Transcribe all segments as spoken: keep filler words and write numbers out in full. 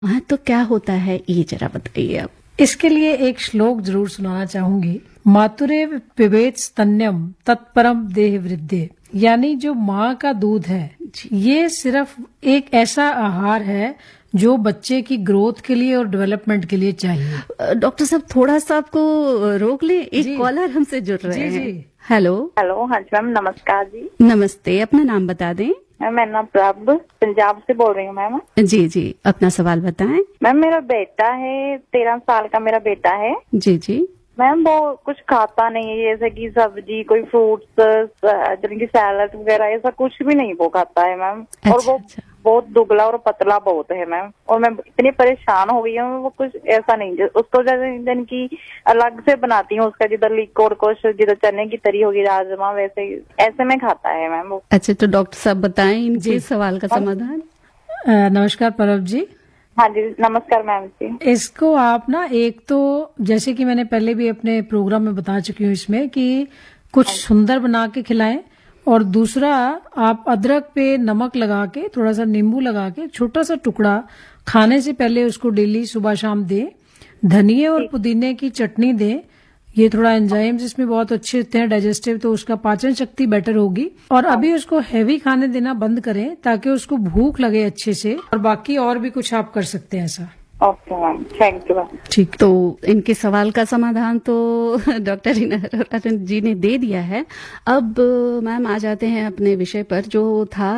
हाँ, तो क्या होता है ये जरा बताइए आप। इसके लिए एक श्लोक जरूर सुनाना चाहूंगी। मातुरेव पिबेत स्तन्यम तत्परम देह वृद्धि, यानी जो माँ का दूध है ये सिर्फ एक ऐसा आहार है जो बच्चे की ग्रोथ के लिए और डेवलपमेंट के लिए चाहिए। डॉक्टर साहब थोड़ा सा आपको रोक ले, एक कॉलर हमसे जुड़ रहे जी, हैं। जी। हेलो हेलो, हाँ जी मैम, नमस्कार जी। नमस्ते, अपना नाम बता दें। मैम मेरा नाम प्रभ पंजाब से बोल रही हूँ मैम। जी जी, अपना सवाल बताएं। मैम मेरा बेटा है, तेरह साल का मेरा बेटा है। जी जी। मैम वो कुछ खाता नहीं है, जैसे कि सब्जी, कोई फ्रूट्स, जैसे कि सैलड वगैरह, ऐसा कुछ भी नहीं वो खाता है मैम। अच्छा, और वो अच्छा। बहुत दुबला और पतला बहुत है मैम, और मैं इतनी परेशान हो गई हूँ। वो कुछ ऐसा नहीं, उसको जैसे जन की अलग से बनाती हूँ, उसका जिधर लिक्विड कुछ, जिधर चने की तरी होगी, राजमा, वैसे ऐसे में खाता है मैम वो। अच्छा, तो डॉक्टर साहब बताएं इनके सवाल का समाधान। अ, नमस्कार परब जी। हाँ जी, नमस्कार मैम जी। इसको आप ना, एक तो जैसे कि मैंने पहले भी अपने प्रोग्राम में बता चुकी हूँ इसमें कि कुछ सुंदर बना के खिलाएं, और दूसरा आप अदरक पे नमक लगा के, थोड़ा सा नींबू लगा के, छोटा सा टुकड़ा खाने से पहले उसको डेली सुबह शाम दें। धनिए और पुदीने की चटनी दें। ये थोड़ा एंजाइम्स इसमें बहुत अच्छे होते हैं डाइजेस्टिव, तो उसका पाचन शक्ति बेटर होगी। और अभी उसको हैवी खाने देना बंद करें ताकि उसको भूख लगे अच्छे से, और बाकी और भी कुछ आप कर सकते हैं ऐसा। Okay ma'am, thank you ma'am. ठीक, तो इनके सवाल का समाधान तो डॉक्टर अरुण जी ने दे दिया है। अब मैम आ जाते हैं अपने विषय पर, जो था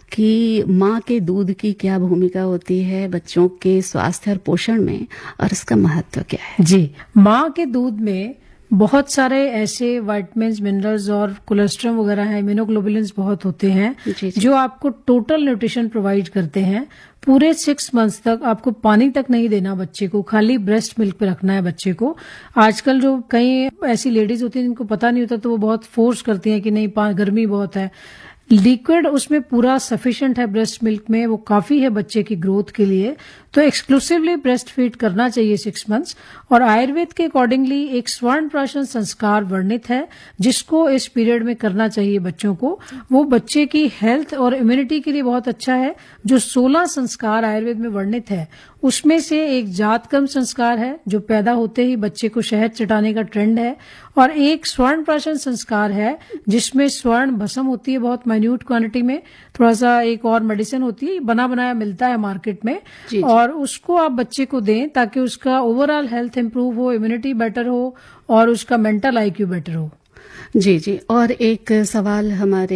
कि माँ के दूध की क्या भूमिका होती है बच्चों के स्वास्थ्य और पोषण में, और इसका महत्व क्या है। जी, माँ के दूध में बहुत सारे ऐसे विटामिन्स, मिनरल्स और कोलेस्ट्रॉल वगैरह है, इम्यूनोग्लोबुलिन्स बहुत होते हैं जी, जी। जो आपको टोटल न्यूट्रिशन प्रोवाइड करते हैं। पूरे सिक्स मंथ्स तक आपको पानी तक नहीं देना बच्चे को, खाली ब्रेस्ट मिल्क पे रखना है बच्चे को। आजकल जो कई ऐसी लेडीज होती हैं जिनको पता नहीं होता, तो वो बहुत फोर्स करती हैं कि नहीं, गर्मी बहुत है। लिक्विड उसमें पूरा सफिशिएंट है ब्रेस्ट मिल्क में, वो काफी है बच्चे की ग्रोथ के लिए। तो एक्सक्लूसिवली ब्रेस्ट फीड करना चाहिए सिक्स मंथ्स। और आयुर्वेद के अकॉर्डिंगली एक स्वर्ण प्राशन संस्कार वर्णित है जिसको इस पीरियड में करना चाहिए बच्चों को। वो बच्चे की हेल्थ और इम्यूनिटी के लिए बहुत अच्छा है। जो सोलह संस्कार आयुर्वेद में वर्णित है उसमें से एक जातकर्म संस्कार है, जो पैदा होते ही बच्चे को शहद चटाने का ट्रेंड है। और एक स्वर्ण प्राशन संस्कार है जिसमें स्वर्ण भस्म होती है बहुत माइन्यूट क्वांटिटी में, थोड़ा सा एक और मेडिसिन होती है, बना बनाया मिलता है मार्केट में। जी, जी। और उसको आप बच्चे को दें ताकि उसका ओवरऑल हेल्थ इंप्रूव हो, इम्यूनिटी बेटर हो और उसका मेंटल आईक्यू बेटर हो। जी जी। और एक सवाल हमारे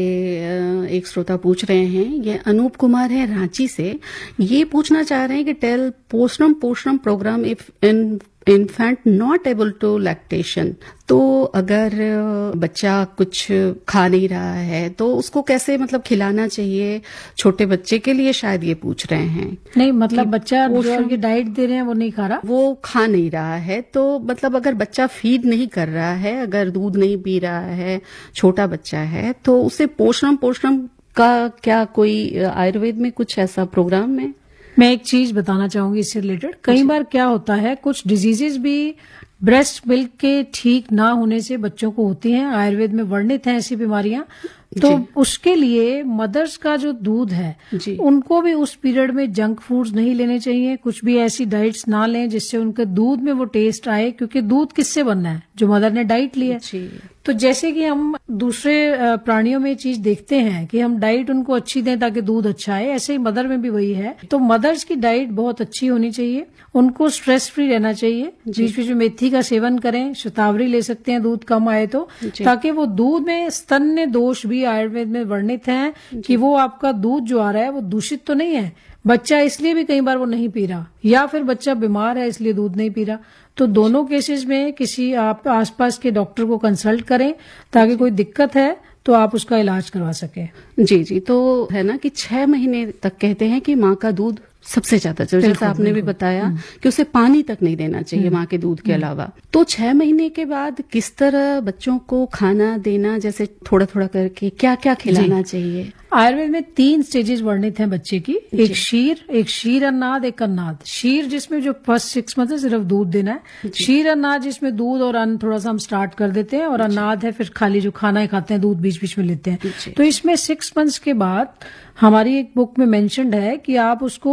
एक श्रोता पूछ रहे हैं, ये अनूप कुमार है रांची से। ये पूछना चाह रहे हैं कि tell पोषणम पोषणम programme if in infant not able to lactation. तो अगर बच्चा कुछ खा नहीं रहा है तो उसको कैसे मतलब खिलाना चाहिए छोटे बच्चे के लिए, शायद ये पूछ रहे हैं। नहीं, मतलब बच्चा जो डाइट दे रहे हैं वो नहीं खा रहा, वो खा नहीं रहा है, तो मतलब अगर बच्चा फीड नहीं कर रहा है, अगर दूध नहीं पी रहा है, छोटा बच्चा है, तो उसे पोषणम पोषणम का क्या कोई आयुर्वेद में कुछ ऐसा प्रोग्राम में। मैं एक चीज बताना चाहूंगी इससे रिलेटेड। कई बार क्या होता है, कुछ डिजीजेस भी ब्रेस्ट मिल्क के ठीक ना होने से बच्चों को होती हैं, आयुर्वेद में वर्णित हैं ऐसी बीमारियां। तो उसके लिए मदर्स का जो दूध है उनको भी उस पीरियड में जंक फूड्स नहीं लेने चाहिए, कुछ भी ऐसी डाइट्स ना लें जिससे उनके दूध में वो टेस्ट आए, क्योंकि दूध किससे बनना है, जो मदर ने डाइट ली है। तो जैसे कि हम दूसरे प्राणियों में चीज देखते हैं कि हम डाइट उनको अच्छी दें ताकि दूध अच्छा आए, ऐसे ही मदर में भी वही है। तो मदर्स की डाइट बहुत अच्छी होनी चाहिए, उनको स्ट्रेस फ्री रहना चाहिए, बीच बीच में मेथी का सेवन करें, शतावरी ले सकते हैं दूध कम आए तो, ताकि वो दूध में स्तन्य दोष भी आयुर्वेद में वर्णित हैं कि वो आपका दूध जो आ रहा है वो दूषित तो नहीं है। बच्चा इसलिए भी कई बार वो नहीं पी रहा, या फिर बच्चा बीमार है इसलिए दूध नहीं पी रहा। तो दोनों केसेस में किसी आप आसपास के डॉक्टर को कंसल्ट करें ताकि कोई दिक्कत है तो आप उसका इलाज करवा सकें। जी जी। तो है ना कि छह महीने तक कहते हैं कि माँ का दूध सबसे ज्यादा, जैसा आपने भी बताया कि उसे पानी तक नहीं देना चाहिए माँ के दूध के अलावा। तो छह महीने के बाद किस तरह बच्चों को खाना देना, जैसे थोड़ा थोड़ा करके क्या क्या खिलाना चाहिए। आयुर्वेद में तीन स्टेजेस वर्णित हैं बच्चे की, एक शीर, एक शीर अन्नाद, एक अन्नाद। शीर जिसमें जो फर्स्ट सिक्स मंथ है सिर्फ दूध देना है, शीर अन्नाद जिसमें दूध और अन्न थोड़ा सा हम स्टार्ट कर देते हैं, और अन्नाद है फिर खाली जो खाना ही खाते हैं, दूध बीच बीच में लेते हैं। तो इसमें सिक्स मंथ्स के बाद हमारी एक बुक में मेंशन्ड है कि आप उसको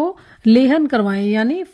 लेहन करवाएं, यानी